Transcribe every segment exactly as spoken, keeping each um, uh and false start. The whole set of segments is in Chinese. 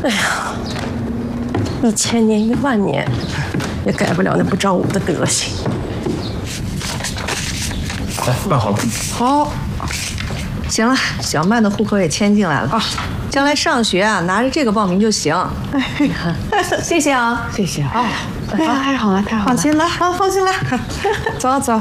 哎呀，一千年一万年，也改不了那不长武的德行。 来，办好了。 好。行了，小曼的户口也迁进来了啊。将来上学啊，拿着这个报名就行。哎，谢谢啊，谢谢啊。哎，太好了，太好了，放心了啊，放心了。走走。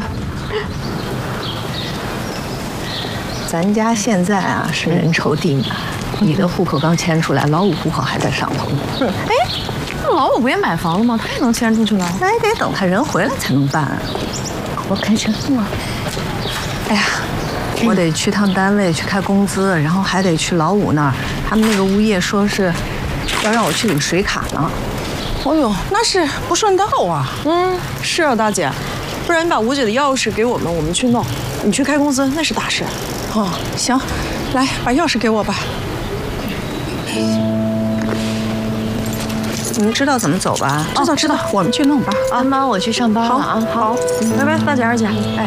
咱家现在啊是人稠地满，你的户口刚迁出来，老五户口还在上头呢。 哎，那老五不也买房了吗？他也能迁出去了？ 那也得等他人回来才能办。我开车。哎呀。我得去趟单位去开工资，然后还得去老五那儿。他们那个物业说是要让我去领水卡呢。 哦呦，那是不顺道啊。嗯，是啊，大姐，不然你把吴姐的钥匙给我们，我们去弄。你去开工资那是大事。哦，行，来把钥匙给我吧。 你们知道怎么走吧？ 知道知道，我们去弄吧。 啊妈，我去上班了啊。 好，拜拜，大姐二姐。哎。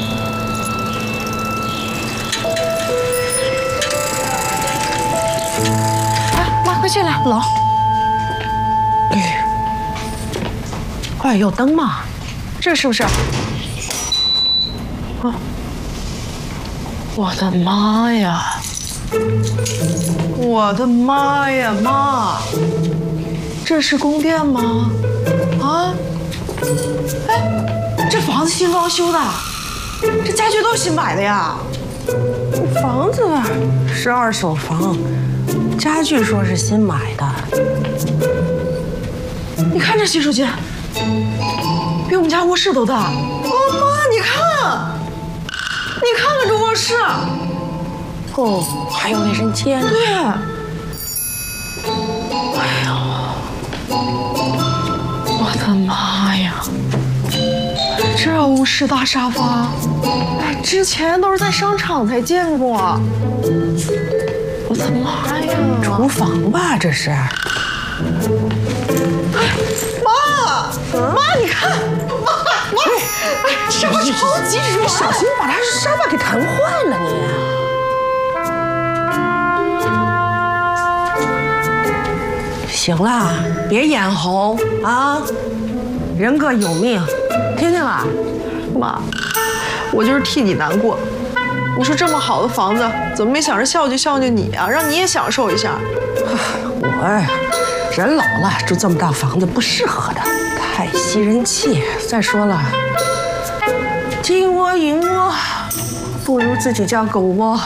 快进来，老。 哎，有灯吗？ 这是不是？啊！我的妈呀！我的妈呀，妈！这是宫殿吗？啊？哎，这房子新装修的，这家具都新买的呀。 房子是二手房。家具说是新买的， 你看这洗手间，比我们家卧室都大。哦妈，你看，你看看这卧室， 哦，还有卫生间。 对。哎呦，我的妈呀！这欧式大沙发，哎，之前都是在商场才见过。我的妈呀！ 厨房吧，这是。哎， 妈，妈，你看，妈，妈，哎，沙发超级软， 小心把它沙发给弹坏了你。行了，别眼红啊，人各有命，听见了？ 妈，我就是替你难过。你说这么好的房子，怎么没想着孝敬孝敬你啊？让你也享受一下。 我呀，人老了住这么大房子不适合的，太吸人气。再说了，金窝银窝不如自己家狗窝。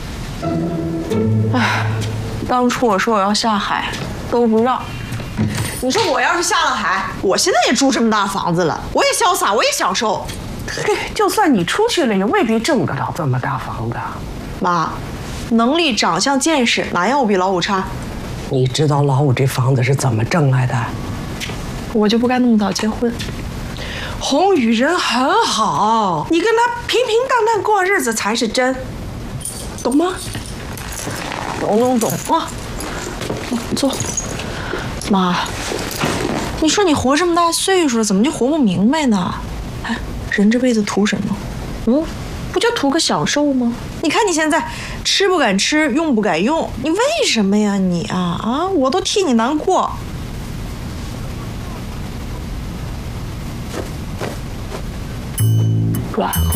哎，当初我说我要下海，都不让。你说我要是下了海，我现在也住这么大房子了，我也潇洒，我也享受。 嘿，就算你出去了，也未必挣得了这么大房子。 妈，能力、长相、见识，哪样我比老五差？ 你知道老五这房子是怎么挣来的？ 我就不该那么早结婚。 宏宇人很好，你跟他平平淡淡过日子才是真，懂吗？ 懂懂懂啊！坐。妈，你说你活这么大岁数了，怎么就活不明白呢？哎。人这辈子图什么？嗯，不就图个享受吗？你看你现在吃不敢吃，用不敢用，你为什么呀你啊啊！我都替你难过。软啊！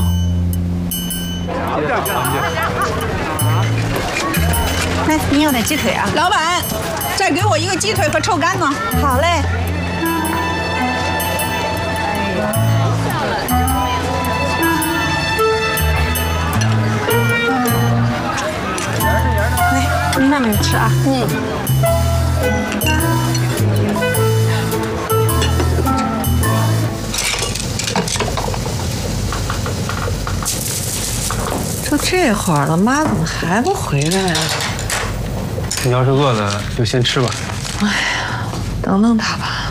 来，你要点鸡腿啊？ 老板，再给我一个鸡腿和臭干呢。 好嘞。 你慢慢吃啊。嗯。 都这会儿了，妈怎么还不回来呀？ 你要是饿了，就先吃吧。 哎呀，等等他吧。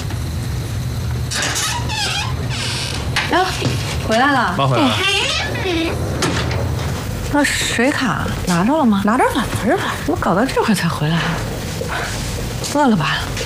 呀，回来了。 妈回来了。 那水卡拿着了吗？ 拿着了，拿着了。 怎么搞到这会儿才回来？饿了吧？